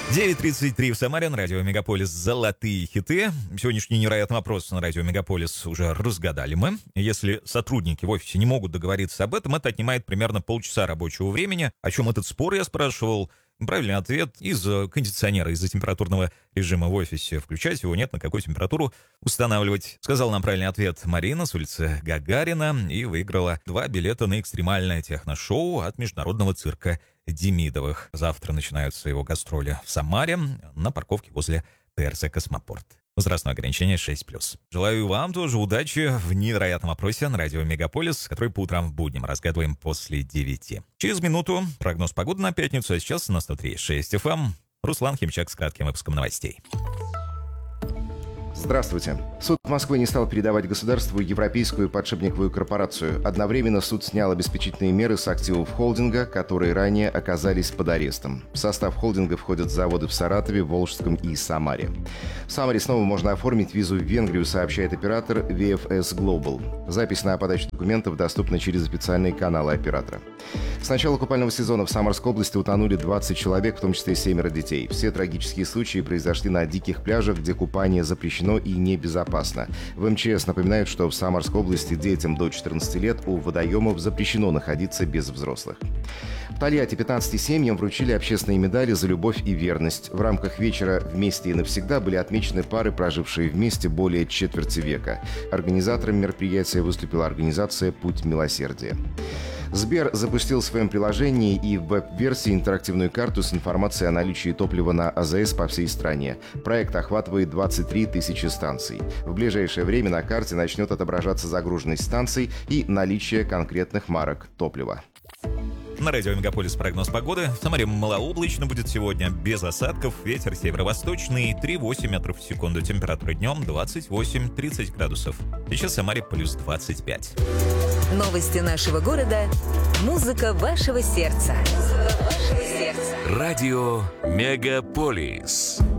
9:33 в Самаре, на радио Мегаполис «Золотые хиты». Сегодняшний невероятный вопрос на радио Мегаполис уже разгадали мы. Если сотрудники в офисе не могут договориться об этом, это отнимает примерно полчаса рабочего времени. О чем этот спор, я спрашивал. Правильный ответ: из-за кондиционера, из-за температурного режима в офисе. Включать его нет, на какую температуру устанавливать. Сказал нам правильный ответ Марина с улицы Гагарина и выиграла 2 билета на экстремальное техношоу от международного цирка Демидовых. Завтра начинаются его гастроли в Самаре на парковке возле ТРЦ «Космопорт». Возрастное ограничение 6+. Желаю вам тоже удачи в невероятном опросе на радио Мегаполис, который по утрам в буднем разгадываем после 9. Через минуту прогноз погоды на пятницу, а сейчас на 103.6 FM Руслан Химчак с кратким выпуском новостей. Здравствуйте. Суд Москвы не стал передавать государству Европейскую подшипниковую корпорацию. Одновременно суд снял обеспечительные меры с активов холдинга, которые ранее оказались под арестом. В состав холдинга входят заводы в Саратове, Волжском и Самаре. В Самаре снова можно оформить визу в Венгрию, сообщает оператор VFS Global. Запись на подачу документов доступна через официальные каналы оператора. С начала купального сезона в Самарской области утонули 20 человек, в том числе 7 детей. Все трагические случаи произошли на диких пляжах, где купание запрещено и небезопасно. В МЧС напоминают, что в Самарской области детям до 14 лет у водоемов запрещено находиться без взрослых. В Тольятти 15 семьям вручили общественные медали за любовь и верность. В рамках вечера «Вместе и навсегда» были отмечены пары, прожившие вместе более четверти века. Организатором мероприятия выступила организация «Путь милосердия». Сбер запустил в своем приложении и в веб-версии интерактивную карту с информацией о наличии топлива на АЗС по всей стране. Проект охватывает 23 тысячи станций. В ближайшее время на карте начнет отображаться загруженность станций и наличие конкретных марок топлива. На радио Мегаполис прогноз погоды. В Самаре малооблачно будет сегодня, без осадков. Ветер северо-восточный, 3,8 метров в секунду. Температура днем 28-30 градусов. Сейчас в Самаре плюс 25. Новости нашего города. Музыка вашего сердца. Радио Мегаполис.